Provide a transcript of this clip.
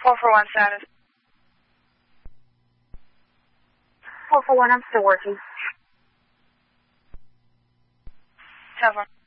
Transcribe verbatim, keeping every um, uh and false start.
four four one status. four four one, I'm still working. Telephone.